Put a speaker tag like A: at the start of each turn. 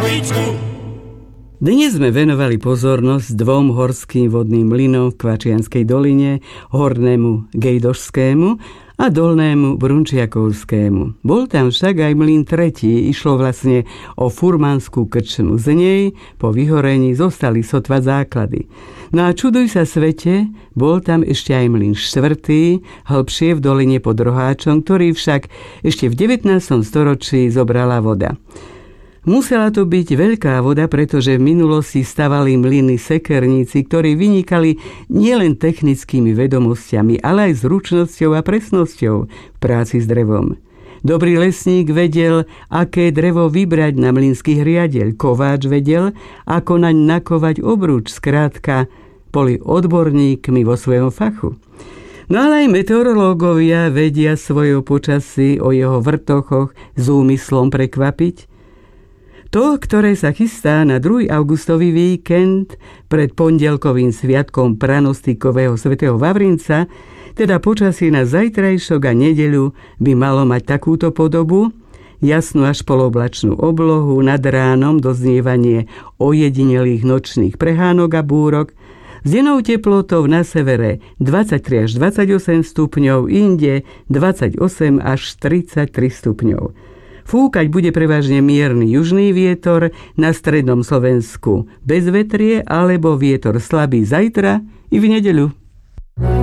A: Dnes sme venovali pozornosť dvom horským vodným mlynom v Kvačianskej doline, hornému Gejdošskému a dolnému Brunčiakovskému. Bol tam však aj mlyn tretí, išlo vlastne o furmanskú krčmu. Z nej po vyhorení zostali sotva základy. No a čuduj sa svete, bol tam ešte aj mlyn štvrtý, hlbšie v doline pod Roháčom, ktorý však ešte v 19. storočí zobrala voda. Musela to byť veľká voda, pretože v minulosti stavali mlyny sekerníci, ktorí vynikali nielen technickými vedomosťami, ale aj zručnosťou a presnosťou v práci s drevom. Dobrý lesník vedel, aké drevo vybrať na mlynský hriadeľ. Kováč vedel, ako naň nakovať obruč. Skrátka, boli odborníkmi vo svojom fachu. No ale aj meteorológovia vedia svoje počasí o jeho vrtochoch s úmyslom prekvapiť. To, ktoré sa chystá na 2. augustový víkend pred pondelkovým sviatkom pranostikového svätého Vavrinca, teda počasie na zajtrajšok a nedeľu by malo mať takúto podobu: jasnú až poloblačnú oblohu, nad ránom doznievanie ojedinelých nočných prehánok a búrok, s dennou teplotou na severe 23 až 28 stupňov, inde 28 až 33 stupňov. Fúkať bude prevažne mierny južný vietor, na strednom Slovensku bezvetrie alebo vietor slabý zajtra i v nedeľu.